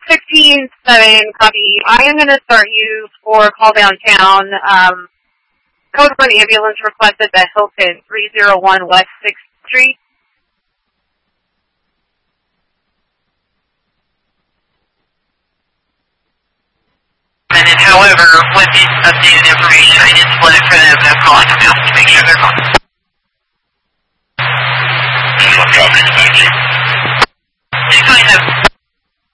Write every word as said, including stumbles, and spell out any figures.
sixteen seven, copy. I am going to start you for call downtown. Um, code one ambulance requested at Hilton, three oh one West sixth Street. And then, however, with this updated information, I did split it for them, and I'm calling them out to make sure they're calling.